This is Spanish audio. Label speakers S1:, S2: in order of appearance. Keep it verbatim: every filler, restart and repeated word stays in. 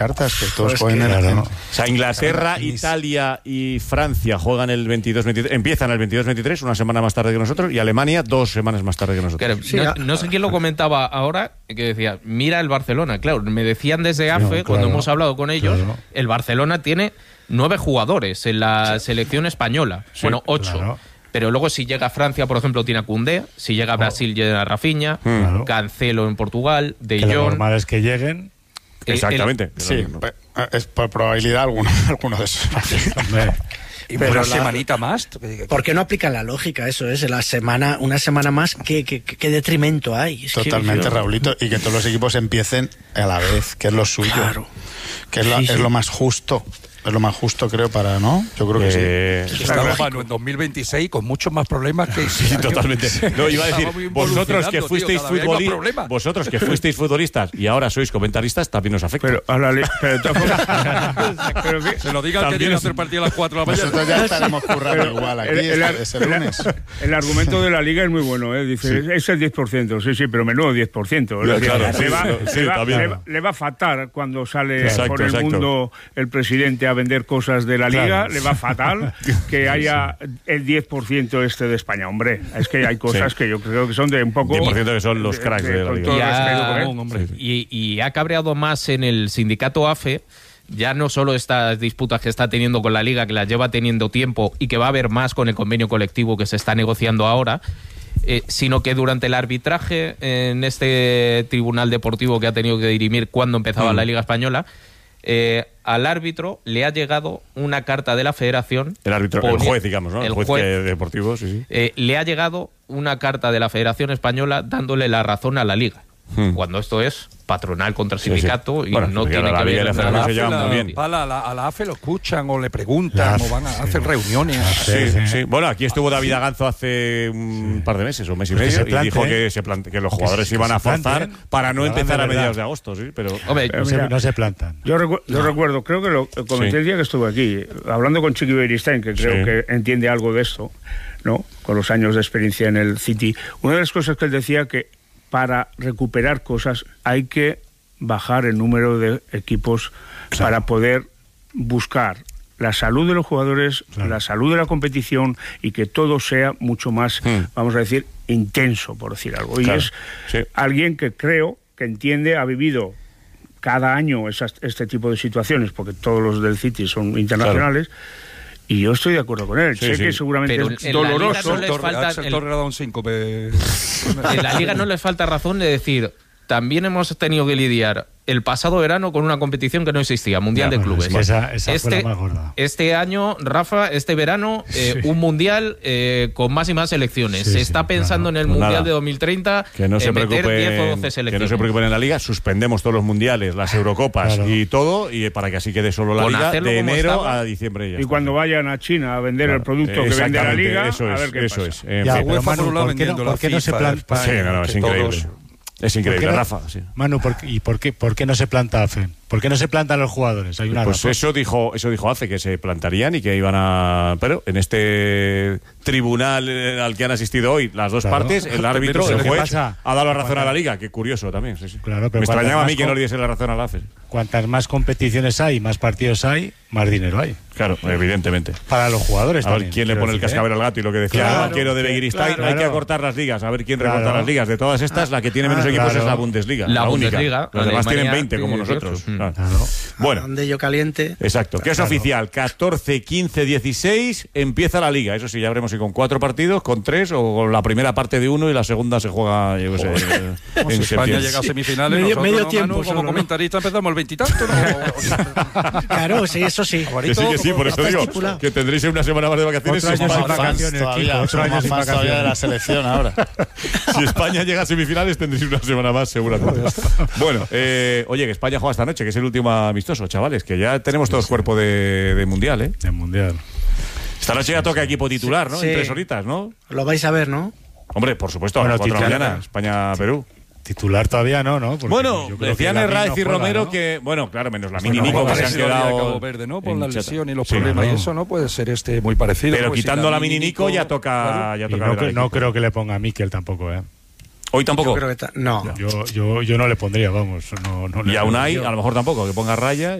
S1: cartas que todos
S2: pues
S1: juegan
S2: que,
S1: en el
S3: claro.
S1: o
S3: sea, Inglaterra, Italia y Francia juegan el veintidós veintitrés, empiezan el veintidós veintitrés, una semana más tarde que nosotros, y Alemania dos semanas más tarde que nosotros.
S4: Claro,
S2: Sí,
S4: no,
S2: a-
S4: no sé quién lo comentaba ahora, que decía, mira el Barcelona. Claro, me decían desde A F E,
S3: claro,
S4: cuando hemos hablado con ellos,
S3: claro.
S4: el Barcelona tiene nueve jugadores en la selección española.
S3: Sí,
S4: bueno, ocho.
S3: claro.
S4: Pero luego si llega a Francia, por ejemplo, tiene a Koundé, si llega a Brasil, llega a Rafinha,
S3: Claro.
S4: Cancelo en Portugal, De
S5: Que lo
S4: Jong.
S5: normal es que lleguen.
S4: Eh,
S3: Exactamente.
S1: Sí,
S3: Pero-
S1: pe- es por probabilidad alguno, alguno de esos.
S5: Hombre,
S2: Pero
S6: Y pero una
S2: la-
S6: semanita más.
S2: ¿Por qué no aplican la lógica? Eso es, la semana, una semana más, ¿qué, qué, qué detrimento hay? Es que
S1: Totalmente,
S2: yo-
S1: Raulito. Y que todos los equipos empiecen a la vez, que es lo suyo.
S2: Claro.
S1: Que es, la-
S2: Sí,
S1: es
S2: sí.
S1: lo más justo. Es lo más justo, creo, para, ¿no? Yo creo que
S3: Eh,
S1: sí.
S6: Estamos, Manu, en dos mil veintiséis con muchos más problemas que...
S3: Sí, totalmente. No, iba a decir,
S6: Estamos
S3: vosotros que
S6: involucionando,
S3: fuisteis
S6: tío, cada vez hay más
S3: futbolistas,
S6: problemas.
S3: vosotros que fuisteis futbolistas y ahora sois comentaristas, también os afecta.
S7: Pero, a la li- pero de todas formas- pero que-
S6: Se lo diga al que
S3: También
S6: viene a
S3: es-
S6: hacer partido a las cuatro de la mañana.
S1: Nosotros ya estaremos currando
S7: pero
S1: igual aquí
S7: el, el,
S1: ese- ese
S7: el-
S1: lunes.
S7: el argumento de la Liga es muy bueno, ¿eh? Dice, es el diez por ciento, sí, sí, pero menudo diez por ciento.
S3: Ya,
S7: Es decir,
S3: claro,
S7: le,
S3: sí,
S7: va,
S3: sí,
S7: le va-
S3: también.
S7: le va- le va a fatal cuando sale
S3: Exacto,
S7: por el
S3: exacto.
S7: mundo el presidente a vender cosas de la Liga,
S5: Claro.
S7: le va fatal que haya el diez por ciento este de España. Hombre, es que hay cosas
S3: Sí.
S7: que yo creo que son de un poco...
S3: diez por ciento que son los cracks de la
S7: con
S3: Liga.
S7: todo
S4: Y ha-
S7: respeto, ¿eh?
S6: hombre.
S4: Y, y ha cabreado más en el sindicato A F E, ya no solo estas disputas que está teniendo con la Liga, que las lleva teniendo tiempo y que va a haber más con el convenio colectivo que se está negociando ahora, eh, sino que durante el arbitraje en este tribunal deportivo que ha tenido que dirimir cuando empezaba
S3: Mm.
S4: la Liga Española, eh, al árbitro le ha llegado una carta de la Federación.
S3: El árbitro, el
S4: poni-
S3: juez, digamos, ¿no? El,
S4: el
S3: juez,
S4: juez,
S3: que- deportivo, sí, sí.
S4: eh, le ha llegado una carta de la Federación Española dándole la razón a la Liga.
S3: Hmm.
S4: Cuando esto es patronal contra
S3: Sí, sí.
S4: sindicato y
S3: Bueno,
S4: no
S3: porque
S4: tiene
S3: la
S4: que
S3: Liga y
S4: ver
S3: la
S4: nada.
S3: Federación
S6: A
S3: se
S6: la
S3: llevan
S6: AFE
S3: muy
S6: la-
S3: bien.
S6: a la, a la- a la AFE lo escuchan o le
S5: La
S6: preguntan
S5: AFE,
S6: o van a
S5: sí.
S6: hacer reuniones.
S3: Sí,
S5: Sí,
S3: sí,
S5: sí.
S3: Bueno, aquí estuvo David Aganzo hace un par de meses, un mes y
S5: Pues que
S3: medio,
S5: se
S3: y dijo
S5: plantee.
S3: que, se plante- que los
S5: Que
S3: jugadores
S5: se-
S3: iban
S5: que
S3: a
S5: se
S3: forzar
S5: planteen.
S3: para no
S5: Que hagan
S3: empezar
S5: de
S3: a mediados
S5: verdad.
S3: de agosto, sí, pero...
S4: Hombre,
S7: Pero
S5: no, se,
S7: mira,
S5: no se plantan.
S7: Yo, recu- yo recuerdo, creo que lo comenté
S3: Sí.
S7: el día que estuve aquí, hablando con Chiqui Beristain, que creo
S3: Sí.
S7: que entiende algo de esto, ¿no? Con los años de experiencia en el City. Una de las cosas que él decía que para recuperar cosas hay que bajar el número de equipos
S5: Claro.
S7: para poder buscar la salud de los jugadores,
S5: Claro.
S7: la salud de la competición y que todo sea mucho más,
S3: Hmm.
S7: vamos a decir, intenso, por decir algo. Y
S3: Claro,
S7: es
S3: sí.
S7: alguien que creo que entiende, ha vivido cada año esas- este tipo de situaciones, porque todos los del City son internacionales, y yo estoy de acuerdo con él.
S3: Sí,
S7: sé
S3: sí.
S7: que seguramente
S4: Pero
S7: es
S4: en la Liga
S7: doloroso.
S4: no les
S6: Torre-
S4: falta
S6: Axel
S4: el-
S6: Torre le ha dado un síncope.
S4: en la Liga no les falta razón de decir, también hemos tenido que lidiar el pasado verano con una competición que no existía, Mundial
S5: Ya,
S4: de
S5: bueno,
S4: Clubes.
S5: es que esa- esa fue
S4: este,
S5: la más gorda.
S4: este año, Rafa, este verano, eh,
S5: Sí.
S4: un Mundial eh, con más y más selecciones.
S5: Sí,
S4: se
S5: sí,
S4: está pensando
S5: claro.
S4: en el
S3: Pues
S4: Mundial
S3: nada.
S4: de dos mil treinta
S3: Que no, se
S4: en meter
S3: preocupen,
S4: diez o doce
S3: que no
S4: selecciones.
S3: se preocupen en la Liga, suspendemos todos los mundiales, las Eurocopas
S5: Claro.
S3: y todo, y para que así quede solo la
S4: Con
S3: Liga
S4: hacerlo
S3: de
S4: como
S3: enero
S4: estaba.
S3: a diciembre. ya
S7: Y
S3: está.
S7: cuando vayan a China a vender
S3: Claro.
S7: el producto que vende la
S3: Exactamente,
S7: Liga,
S3: eso
S7: a
S3: es,
S7: ver qué
S3: eso
S7: pasa.
S3: es. En
S5: Ya,
S3: fin.
S5: pero
S6: UEFA por
S5: Manu,
S6: un lado
S5: ¿por qué no-
S6: vendiendo la
S5: por qué no se
S6: FIFA,
S5: plan-
S6: España,
S3: Sí, no, no, es
S6: que
S3: increíble.
S6: todos-
S3: Es increíble,
S5: ¿Por qué no-
S3: Rafa. Sí.
S5: Manu, ¿por qué- ¿y por qué, por qué no se planta A F E? ¿Por qué no se plantan los jugadores? Hay una
S3: Pues
S5: razón.
S3: eso dijo, eso dijo hace que se plantarían y que iban a. Pero en este tribunal eh, al que han asistido hoy las dos
S5: Claro.
S3: partes, el árbitro,
S5: Pero
S3: el
S5: ¿qué
S3: juez,
S5: pasa?
S3: ha dado la razón
S5: Cuando-
S3: a la Liga. Qué curioso también. Sí, sí.
S5: Claro, pero
S3: Me
S5: cuantas
S3: extrañaba a mí
S5: más
S3: que no
S5: com-
S3: le diese la razón a la A F E.
S5: Cuantas más competiciones hay, más partidos hay, más dinero hay.
S3: Claro, evidentemente.
S5: Para los jugadores
S3: A ver
S5: también.
S3: quién le
S5: quiero
S3: pone el
S5: decir, ¿eh?
S3: cascabel al gato y lo que decía
S5: Claro,
S3: el banquero de
S5: que-
S3: Begiristain,
S5: claro.
S3: hay que acortar las ligas, a ver quién recorta
S5: Claro.
S3: las ligas. De todas estas, la que tiene menos
S5: Ah,
S3: equipos
S5: claro.
S3: es la Bundesliga.
S4: La
S3: única.
S4: Bundesliga,
S3: Los demás
S4: Alemania
S3: tienen veinte como
S4: tiene
S3: nosotros.
S4: dieciocho.
S3: Claro.
S5: Claro.
S3: Bueno,
S2: Donde yo caliente.
S3: exacto. Que es
S5: Claro.
S3: oficial. catorce, quince, dieciséis empieza la liga. Eso sí, ya veremos si con cuatro partidos, con tres o con la primera parte de uno y la segunda se juega, yo qué sé, en
S6: Como si España
S3: septiembre.
S6: llega a semifinales,
S2: Medio-
S6: nosotros,
S2: medio
S6: ¿no,
S2: tiempo
S6: Manu?
S2: solo,
S6: Como
S2: ¿no?
S6: comentarista empezamos el veintitanto, ¿no?
S2: Claro, sí, eso sí.
S3: Que sí, que sí, por eso
S2: Está
S3: digo
S2: estipulado.
S3: que tendréis una semana más de vacaciones.
S5: Otro
S3: Si
S5: año sin
S3: España,
S5: vacaciones.
S1: todavía,
S5: Kiko, otro
S1: somos
S5: año
S1: más
S5: sin
S1: fans todavía de la
S5: vacaciones.
S1: selección ahora.
S3: si España llega a semifinales, tendréis una semana más, seguramente. Bueno, eh, oye, que España juega esta noche, que es el último amistoso, chavales, que ya tenemos todos cuerpo de, de mundial, ¿eh?
S5: Del Mundial.
S3: Esta noche ya toca equipo titular, ¿no?
S2: Sí.
S3: En tres horitas, ¿no?
S2: Lo vais a ver, ¿no?
S3: Hombre, por supuesto, a
S5: Bueno,
S3: las cuatro de la
S5: titular,
S3: mañana, España-Perú.
S5: Titular todavía no, ¿no? Porque
S3: Bueno,
S5: yo creo
S3: decían
S5: que Lamin
S3: Herraiz
S5: no
S3: y
S5: juega,
S3: Romero
S5: ¿no?
S3: que, bueno, claro, menos la
S5: Pues
S3: mini
S5: no,
S3: Nico,
S5: no,
S3: que se han
S6: Parecido al de
S3: quedado
S6: Cabo Verde, ¿no? Por
S3: en
S6: la
S3: chata.
S6: lesión y los
S3: Sí,
S6: problemas
S3: claro.
S6: y eso, ¿no? Puede ser este muy parecido.
S3: Pero
S6: Pues si
S3: quitando
S6: la
S3: la mini Nico ya toca,
S6: claro.
S3: ya
S5: Y
S3: toca
S5: no,
S3: ver al
S5: cre- no
S3: equipo.
S5: creo que le ponga a Mikel tampoco, ¿eh?
S3: Hoy tampoco.
S2: Yo creo que ta- no.
S5: Yo, yo, yo no le pondría, vamos. No, no le
S3: Y a Unai,
S5: yo.
S3: a lo mejor tampoco, que ponga raya.